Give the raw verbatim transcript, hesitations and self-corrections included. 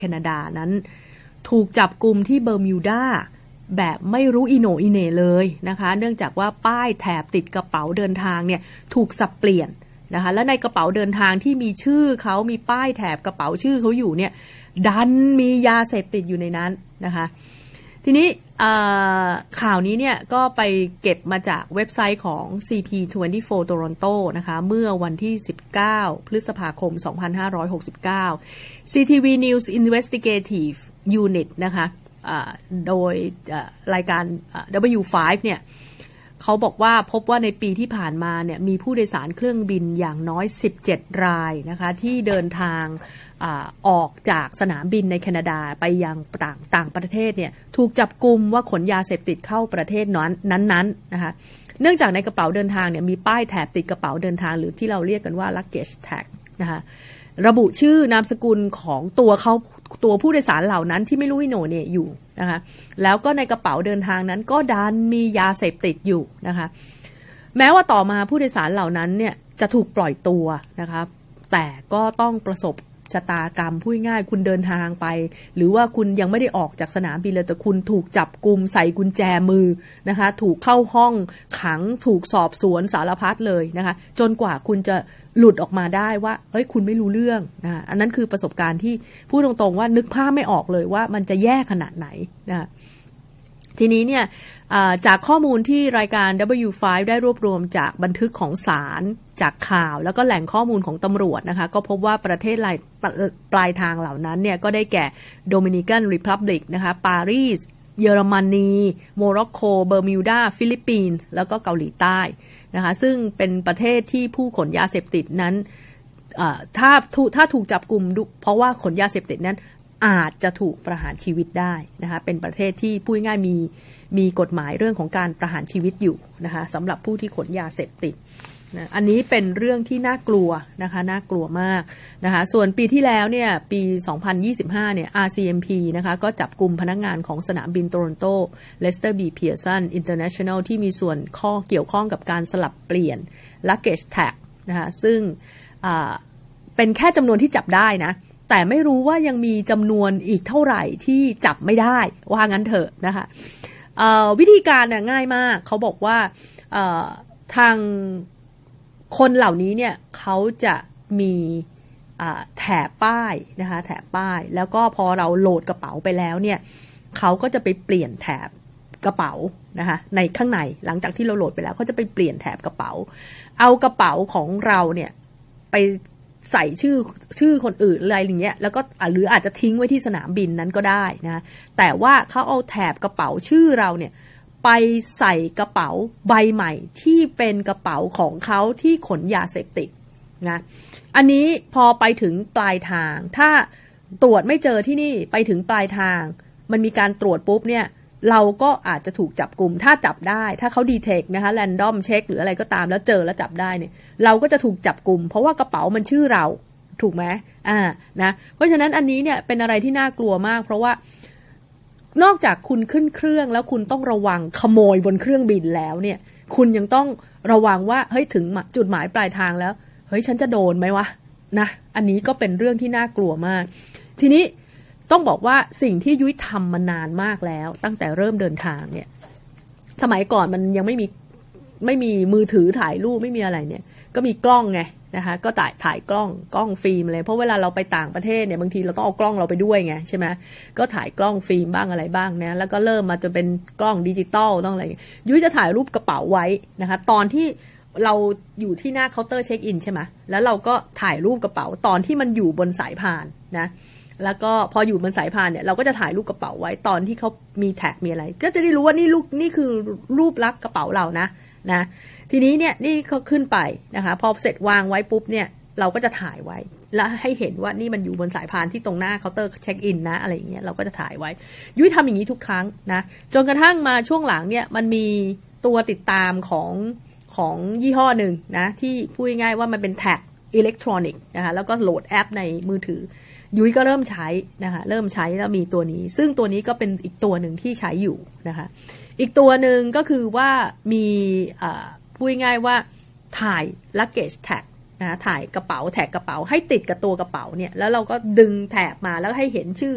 แคนาดานั้นถูกจับกุมที่เบอร์มิวดาแบบไม่รู้อีโหน่อีเหน่เลยนะคะเนื่องจากว่าป้ายแถบติดกระเป๋าเดินทางเนี่ยถูกสับเปลี่ยนนะคะและในกระเป๋าเดินทางที่มีชื่อเขามีป้ายแถบกระเป๋าชื่อเขาอยู่เนี่ยดันมียาเสพติดอยู่ในนั้นนะคะทีนี้ข่าวนี้เนี่ยก็ไปเก็บมาจากเว็บไซต์ของ ซี พี ยี่สิบสี่ Toronto นะคะเมื่อวันที่สิบเก้าพฤษภาคมสองพันห้าร้อยหกสิบเก้า ซี ที วี News Investigative Unit นะคะโดยรายการ ดับเบิลยู ไฟว์ เนี่ยเขาบอกว่าพบว่าในปีที่ผ่านมาเนี่ยมีผู้โดยสารเครื่องบินอย่างน้อยสิบเจ็ดรายนะคะที่เดินทางออกจากสนามบินในแคนาดาไปยังต่างต่างประเทศเนี่ยถูกจับกุมว่าขนยาเสพติดเข้าประเทศนั้นนั้นๆนะคะเนื่องจากในกระเป๋าเดินทางเนี่ยมีป้ายแถบติดกระเป๋าเดินทางหรือที่เราเรียกกันว่า luggage tag นะคะระบุชื่อนามสกุลของตัวเขาตัวผู้โดยสารเหล่านั้นที่ไม่รู้อีโหน่เนี่ยอยู่นะคะแล้วก็ในกระเป๋าเดินทางนั้นก็ดันมียาเสพติดอยู่นะคะแม้ว่าต่อมาผู้โดยสารเหล่านั้นเนี่ยจะถูกปล่อยตัวนะคะแต่ก็ต้องประสบชะตากรรมพูดง่ายคุณเดินทางไปหรือว่าคุณยังไม่ได้ออกจากสนามบินเลยแต่คุณถูกจับกุมใส่กุญแจมือนะคะถูกเข้าห้องขังถูกสอบสวนสารพัดเลยนะคะจนกว่าคุณจะหลุดออกมาได้ว่าเฮ้ยคุณไม่รู้เรื่องนะอันนั้นคือประสบการณ์ที่พูดตรงๆว่านึกภาพไม่ออกเลยว่ามันจะแย่ขนาดไหนนะทีนี้เนี่ยจากข้อมูลที่รายการ ดับเบิลยู ไฟว์ ได้รวบรวมจากบันทึกของศาลจากข่าวแล้วก็แหล่งข้อมูลของตำรวจนะคะก็พบว่าประเทศปลายทางเหล่านั้นเนี่ยก็ได้แก่โดมินิกันรีพับลิกนะคะปารีสเยอรมนีโมร็อกโกเบอร์มิวดาฟิลิปปินส์แล้วก็เกาหลีใต้นะคะซึ่งเป็นประเทศที่ผู้ขนยาเสพติดนั้นถ้าถ้าถูกจับกุมเพราะว่าขนยาเสพติดนั้นอาจจะถูกประหารชีวิตได้นะคะเป็นประเทศที่พูดง่ายมีมีกฎหมายเรื่องของการประหารชีวิตอยู่นะคะสำหรับผู้ที่ขนยาเสพติดนะอันนี้เป็นเรื่องที่น่ากลัวนะคะน่ากลัวมากนะคะส่วนปีที่แล้วเนี่ยปีสองพันยี่สิบห้าเนี่ย อาร์ ซี เอ็ม พี นะคะก็จับกุมพนักงานของสนามบินโตรอนโต Lester B. Pearson International ที่มีส่วนข้อเกี่ยวข้องกับการสลับเปลี่ยน luggage tag นะคะซึ่งเป็นแค่จำนวนที่จับได้นะแต่ไม่รู้ว่ายังมีจำนวนอีกเท่าไหร่ที่จับไม่ได้ว่างั้นเถอะนะคะวิธีการเนี่ยง่ายมากเขาบอกว่าทางคนเหล่านี้เนี่ยเขาจะมีแถบป้ายนะคะแถบป้ายแล้วก็พอเราโหลดกระเป๋าไปแล้วเนี่ยเขาก็จะไปเปลี่ยนแถบกระเป๋านะคะในข้างในหลังจากที่เราโหลดไปแล้วเขาจะไปเปลี่ยนแถบกระเป๋าเอากระเป๋าของเราเนี่ยไปใส่ชื่อชื่อคนอื่นอะไรอย่างเงี้ยแล้วก็หรืออาจจะทิ้งไว้ที่สนามบินนั้นก็ได้นะแต่ว่าเขาเอาแถบกระเป๋าชื่อเราเนี่ยไปใส่กระเป๋าใบใหม่ที่เป็นกระเป๋าของเขาที่ขนยาเสพติดนะอันนี้พอไปถึงปลายทางถ้าตรวจไม่เจอที่นี่ไปถึงปลายทางมันมีการตรวจปุ๊บเนี่ยเราก็อาจจะถูกจับกุมถ้าจับได้ถ้าเขาดีเทคนะคะแรนดอมเช็คหรืออะไรก็ตามแล้วเจอแล้วจับได้เนี่ยเราก็จะถูกจับกุมเพราะว่ากระเป๋ามันชื่อเราถูกไหมอ่านะเพราะฉะนั้นอันนี้เนี่ยเป็นอะไรที่น่ากลัวมากเพราะว่านอกจากคุณขึ้นเครื่องแล้วคุณต้องระวังขโมยบนเครื่องบินแล้วเนี่ยคุณยังต้องระวังว่าเฮ้ยถึงจุดหมายปลายทางแล้วเฮ้ยฉันจะโดนไหมวะนะอันนี้ก็เป็นเรื่องที่น่ากลัวมากทีนี้ต้องบอกว่าสิ่งที่ยุ้ยทำมานานมากแล้วตั้งแต่เริ่มเดินทางเนี่ยสมัยก่อนมันยังไม่มีไม่มีมือถือถ่ายรูปไม่มีอะไรเนี่ยก็มีกล้องไงนะคะก็ถ่ายถ่ายกล้องกล้องฟิล์มเลยเพราะเวลาเราไปต่างประเทศเนี่ยบางทีเราต้องเอากล้องเราไปด้วยไงใช่ไหมก็ถ่ายกล้องฟิล์มบ้างอะไรบ้างนะแล้วก็เริ่มมาจนเป็นกล้องดิจิตอลต้องอะไรยุ้ยจะถ่ายรูปกระเป๋าไว้นะคะตอนที่เราอยู่ที่หน้าเคาน์เตอร์เช็คอินใช่ไหมแล้วเราก็ถ่ายรูปกระเป๋าตอนที่มันอยู่บนสายพานนะแล้วก็พออยู่บนสายพานเนี่ยเราก็จะถ่ายรูปกระเป๋าไว้ตอนที่เขามีแท็กมีอะไรก็จะได้รู้ว่านี่รูปนี่คือรูปลักษณ์กระเป๋าเรานะนะทีนี้เนี่ยนี่เขาขึ้นไปนะคะพอเสร็จวางไว้ปุ๊บเนี่ยเราก็จะถ่ายไว้แล้วให้เห็นว่านี่มันอยู่บนสายพานที่ตรงหน้าเคาน์เตอร์เช็คอินนะอะไรอย่างเงี้ยเราก็จะถ่ายไว้ยุ้ยทำอย่างนี้ทุกครั้งนะจนกระทั่งมาช่วงหลังเนี่ยมันมีตัวติดตามของของยี่ห้อหนึ่งนะที่พูดง่ายๆว่ามันเป็นแท็กอิเล็กทรอนิกส์นะคะแล้วก็โหลดแอปในมือถือยุ้ยก็เริ่มใช้นะคะเริ่มใช้แล้วมีตัวนี้ซึ่งตัวนี้ก็เป็นอีกตัวหนึ่งที่ใช้อยู่นะคะอีกตัวหนึ่งก็คือว่ามีพูดง่ายๆว่าถ่าย luggage tag นะถ่ายกระเป๋าแท็กกระเป๋าให้ติดกับตัวกระเป๋าเนี่ยแล้วเราก็ดึงแถบมาแล้วให้เห็นชื่อ